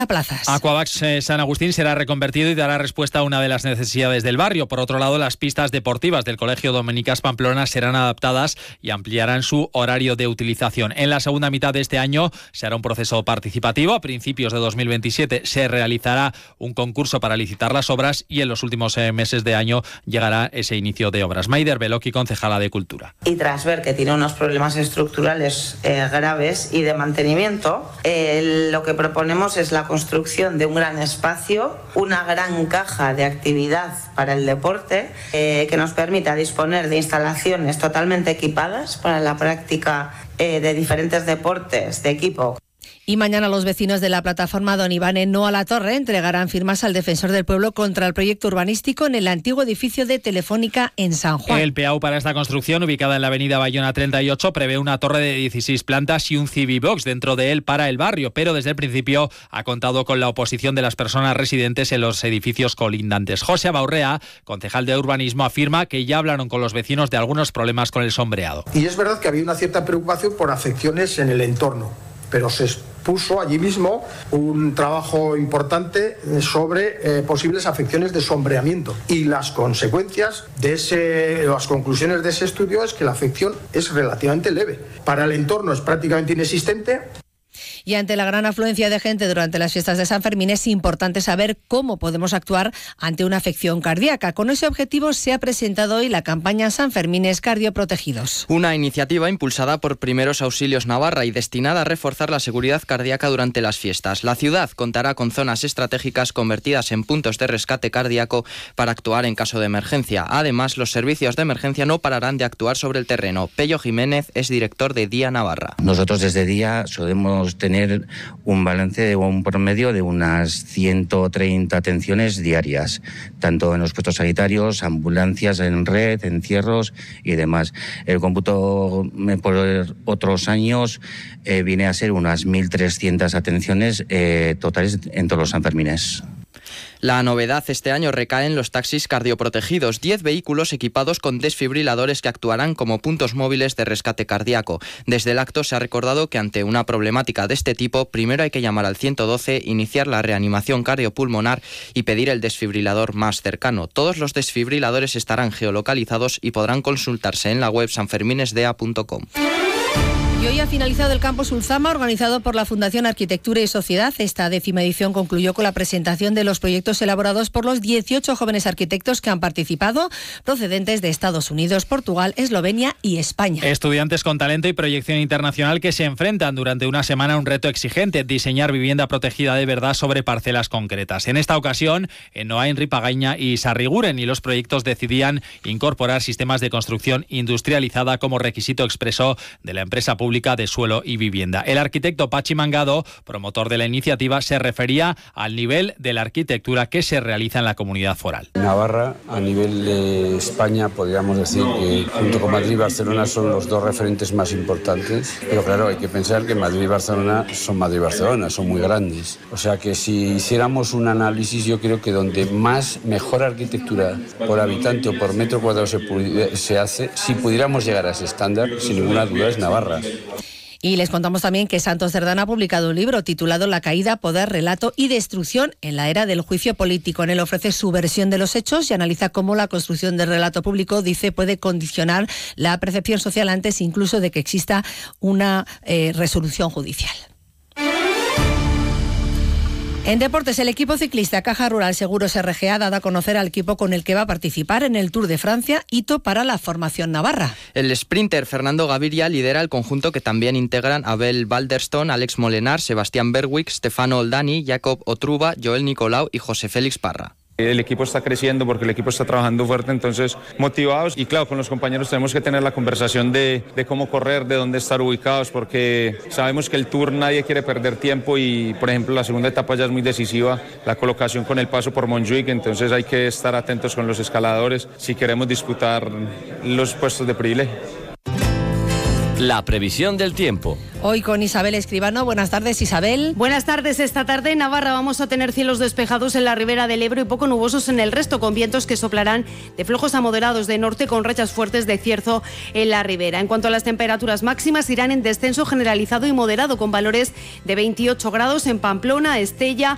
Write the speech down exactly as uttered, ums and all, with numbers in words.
plazas. Aquabax eh, San Agustín será reconvertido y dará respuesta a una de las necesidades del barrio. Por otro lado, las pistas deportivas del Colegio Dominicas Pamplona serán adaptadas y ampliarán su horario de utilización. En la segunda mitad de este año se hará un proceso participativo. A principios de dos mil veintisiete se realizará un concurso para licitar las obras y en los últimos eh, meses de año llegará ese inicio de obras. Maider Beloki, concejala de Cultura. Y tras ver que tiene unos problemas estructurales eh, graves y de mantenimiento, eh, lo que proponemos es la construcción de un gran espacio, una gran caja de actividad para el deporte eh, que nos permita disponer de instalaciones totalmente equipadas para la práctica eh, de diferentes deportes de equipo. Y mañana los vecinos de la plataforma Don Ivane No a la Torre entregarán firmas al defensor del pueblo contra el proyecto urbanístico en el antiguo edificio de Telefónica en San Juan. El P A U para esta construcción, ubicada en la avenida Bayona treinta y ocho, prevé una torre de dieciséis plantas y un Civibox dentro de él para el barrio, pero desde el principio ha contado con la oposición de las personas residentes en los edificios colindantes. José Abaurrea, concejal de urbanismo, afirma que ya hablaron con los vecinos de algunos problemas con el sombreado. Y es verdad que había una cierta preocupación por afecciones en el entorno, pero se puso allí mismo un trabajo importante sobre eh, posibles afecciones de sombreamiento, y las consecuencias de ese, las conclusiones de ese estudio es que la afección es relativamente leve. Para el entorno es prácticamente inexistente. Y ante la gran afluencia de gente durante las fiestas de San Fermín es importante saber cómo podemos actuar ante una afección cardíaca. Con ese objetivo se ha presentado hoy la campaña San Fermines Cardioprotegidos. Una iniciativa impulsada por Primeros Auxilios Navarra y destinada a reforzar la seguridad cardíaca durante las fiestas. La ciudad contará con zonas estratégicas convertidas en puntos de rescate cardíaco para actuar en caso de emergencia. Además, los servicios de emergencia no pararán de actuar sobre el terreno. Pello Jiménez es director de Día Navarra. Nosotros desde Día solemos tener tener un balance de un promedio de unas ciento treinta atenciones diarias, tanto en los puestos sanitarios, ambulancias en red, encierros y demás. El cómputo por otros años eh, viene a ser unas mil trescientas atenciones eh, totales en todos los Sanfermines. La novedad este año recae en los taxis cardioprotegidos, diez vehículos equipados con desfibriladores que actuarán como puntos móviles de rescate cardíaco. Desde el acto se ha recordado que ante una problemática de este tipo, primero hay que llamar al ciento doce, iniciar la reanimación cardiopulmonar y pedir el desfibrilador más cercano. Todos los desfibriladores estarán geolocalizados y podrán consultarse en la web sanferminesdea punto com. Y hoy ha finalizado el Campus Ulzama, organizado por la Fundación Arquitectura y Sociedad. Esta décima edición concluyó con la presentación de los proyectos elaborados por los dieciocho jóvenes arquitectos que han participado, procedentes de Estados Unidos, Portugal, Eslovenia y España. Estudiantes con talento y proyección internacional que se enfrentan durante una semana a un reto exigente: diseñar vivienda protegida de verdad sobre parcelas concretas. En esta ocasión, en Noain, Ripagaña y Sarriguren, y los proyectos decidían incorporar sistemas de construcción industrializada como requisito expreso de la empresa pública de suelo y vivienda. El arquitecto Pachi Mangado, promotor de la iniciativa, se refería al nivel de la arquitectura que se realiza en la comunidad foral. Navarra, a nivel de España, podríamos decir que junto con Madrid y Barcelona son los dos referentes más importantes, pero claro, hay que pensar que Madrid y Barcelona son Madrid y Barcelona, son muy grandes. O sea que si hiciéramos un análisis, yo creo que donde más mejor arquitectura por habitante o por metro cuadrado se, pudiera, se hace, si pudiéramos llegar a ese estándar, sin ninguna duda es Navarra. Y les contamos también que Santos Cerdán ha publicado un libro titulado La caída, poder, relato y destrucción en la era del juicio político. En él ofrece su versión de los hechos y analiza cómo la construcción del relato público, dice, puede condicionar la percepción social antes incluso de que exista una eh, resolución judicial. En deportes, el equipo ciclista Caja Rural Seguros R G ha dado a conocer al equipo con el que va a participar en el Tour de Francia, hito para la formación navarra. El sprinter Fernando Gaviria lidera el conjunto que también integran Abel Balderstone, Alex Molenar, Sebastián Berwick, Stefano Oldani, Jacob Otruba, Joel Nicolau y José Félix Parra. El equipo está creciendo porque el equipo está trabajando fuerte, entonces motivados, y claro, con los compañeros tenemos que tener la conversación de, de cómo correr, de dónde estar ubicados, porque sabemos que el Tour nadie quiere perder tiempo y, por ejemplo, la segunda etapa ya es muy decisiva, la colocación con el paso por Montjuic, entonces hay que estar atentos con los escaladores si queremos disputar los puestos de privilegio. La previsión del tiempo. Hoy con Isabel Escribano. Buenas tardes, Isabel. Buenas tardes. Esta tarde en Navarra vamos a tener cielos despejados en la ribera del Ebro y poco nubosos en el resto, con vientos que soplarán de flojos a moderados de norte con rachas fuertes de cierzo en la ribera. En cuanto a las temperaturas máximas, irán en descenso generalizado y moderado, con valores de veintiocho grados en Pamplona, Estella,